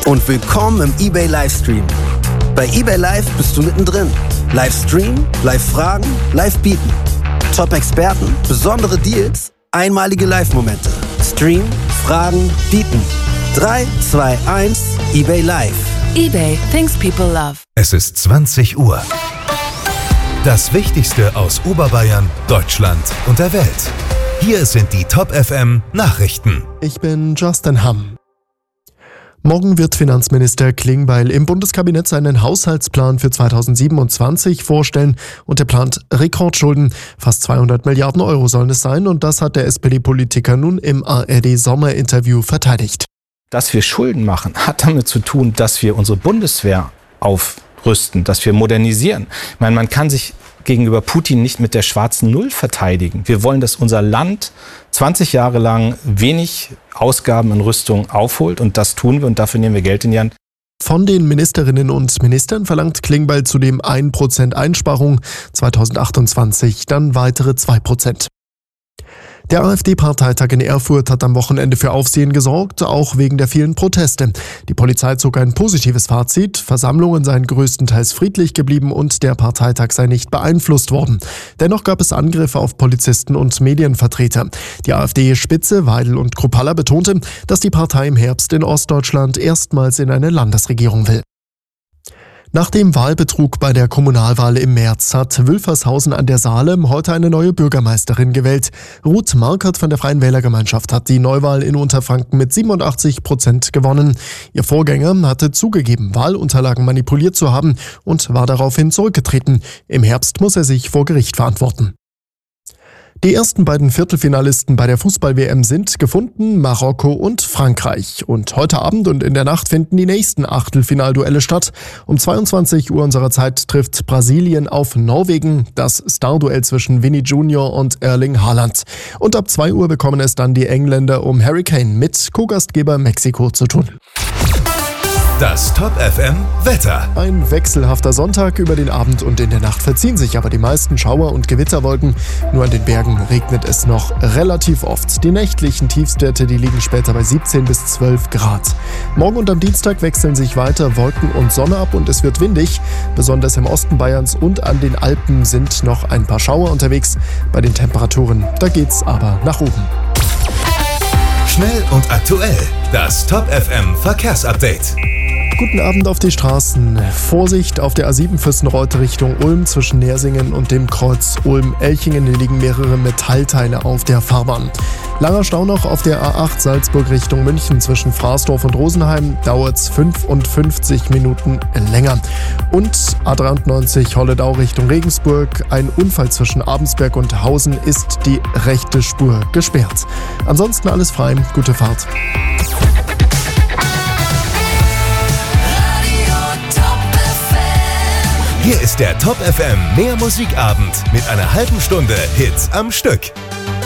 Und willkommen im eBay Livestream. Bei eBay Live bist du mittendrin. Livestream, Live-Fragen, Live-Bieten. Top-Experten, besondere Deals, einmalige Live-Momente. Stream, Fragen, Bieten. 3, 2, 1, eBay Live. eBay, things people love. Es ist 20 Uhr. Das Wichtigste aus Oberbayern, Deutschland und der Welt. Hier sind die Top FM Nachrichten. Ich bin Justin Hamm. Morgen wird Finanzminister Klingbeil im Bundeskabinett seinen Haushaltsplan für 2027 vorstellen und er plant Rekordschulden. Fast 200 Milliarden Euro sollen es sein und das hat der SPD-Politiker nun im ARD-Sommerinterview verteidigt. Dass wir Schulden machen, hat damit zu tun, dass wir unsere Bundeswehr aufrüsten, dass wir modernisieren. Ich meine, man kann sich gegenüber Putin nicht mit der schwarzen Null verteidigen. Wir wollen, dass unser Land 20 Jahre lang wenig Ausgaben in Rüstung aufholt und das tun wir und dafür nehmen wir Geld in die Hand. Von den Ministerinnen und Ministern verlangt Klingbeil zudem 1% Einsparung, 2028 dann weitere 2%. Der AfD-Parteitag in Erfurt hat am Wochenende für Aufsehen gesorgt, auch wegen der vielen Proteste. Die Polizei zog ein positives Fazit, Versammlungen seien größtenteils friedlich geblieben und der Parteitag sei nicht beeinflusst worden. Dennoch gab es Angriffe auf Polizisten und Medienvertreter. Die AfD-Spitze Weidel und Kruppalla betonte, dass die Partei im Herbst in Ostdeutschland erstmals in eine Landesregierung will. Nach dem Wahlbetrug bei der Kommunalwahl im März hat Wülfershausen an der Saale heute eine neue Bürgermeisterin gewählt. Ruth Markert von der Freien Wählergemeinschaft hat die Neuwahl in Unterfranken mit 87% gewonnen. Ihr Vorgänger hatte zugegeben, Wahlunterlagen manipuliert zu haben und war daraufhin zurückgetreten. Im Herbst muss er sich vor Gericht verantworten. Die ersten beiden Viertelfinalisten bei der Fußball-WM sind gefunden, Marokko und Frankreich. Und heute Abend und in der Nacht finden die nächsten Achtelfinalduelle statt. Um 22 Uhr unserer Zeit trifft Brasilien auf Norwegen, das Starduell zwischen Vinny Junior und Erling Haaland. Und ab 2 Uhr bekommen es dann die Engländer um Harry Kane mit Co-Gastgeber Mexiko zu tun. Das Top FM Wetter. Ein wechselhafter Sonntag, über den Abend und in der Nacht verziehen sich aber die meisten Schauer- und Gewitterwolken. Nur an den Bergen regnet es noch relativ oft. Die nächtlichen Tiefstwerte, die liegen später bei 17 bis 12 Grad. Morgen und am Dienstag wechseln sich weiter Wolken und Sonne ab und es wird windig. Besonders im Osten Bayerns und an den Alpen sind noch ein paar Schauer unterwegs. Bei den Temperaturen, da geht's aber nach oben. Schnell und aktuell. Das Top FM Verkehrsupdate. Guten Abend auf die Straßen. Vorsicht auf der A7 Fürstenreuth Richtung Ulm zwischen Nersingen und dem Kreuz Ulm-Elchingen. Hier liegen mehrere Metallteile auf der Fahrbahn. Langer Stau noch auf der A8 Salzburg Richtung München zwischen Fraßdorf und Rosenheim. Dauert es 55 Minuten länger. Und A93 Holledau Richtung Regensburg. Ein Unfall zwischen Abensberg und Hausen ist die rechte Spur gesperrt. Ansonsten alles frei. Gute Fahrt. Hier ist der Top FM Mehr Musikabend mit einer halben Stunde Hits am Stück.